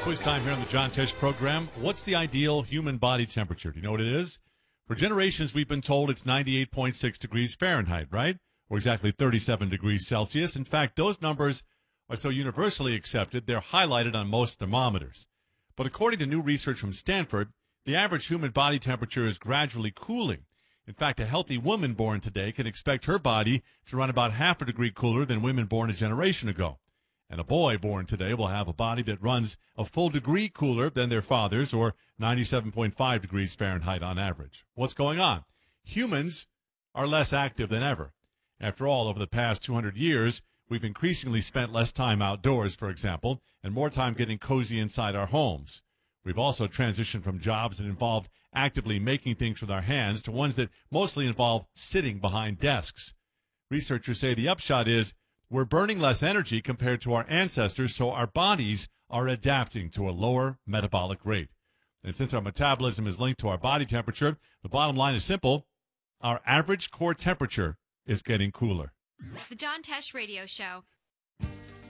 Quiz time here on the John Tesh program. What's the ideal human body temperature? Do you know what it is? For generations, we've been told it's 98.6 degrees Fahrenheit, right? Or exactly 37 degrees Celsius. In fact, those numbers are so universally accepted, they're highlighted on most thermometers. But according to new research from Stanford, the average human body temperature is gradually cooling. In fact, a healthy woman born today can expect her body to run about half a degree cooler than women born a generation ago. And a boy born today will have a body that runs a full degree cooler than their father's, or 97.5 degrees Fahrenheit on average. What's going on? Humans are less active than ever. After all, over the past 200 years, we've increasingly spent less time outdoors, for example, and more time getting cozy inside our homes. We've also transitioned from jobs that involved actively making things with our hands to ones that mostly involve sitting behind desks. Researchers say the upshot is we're burning less energy compared to our ancestors, so our bodies are adapting to a lower metabolic rate. And since our metabolism is linked to our body temperature, the bottom line is simple. Our average core temperature is getting cooler. The John Tesh Radio Show.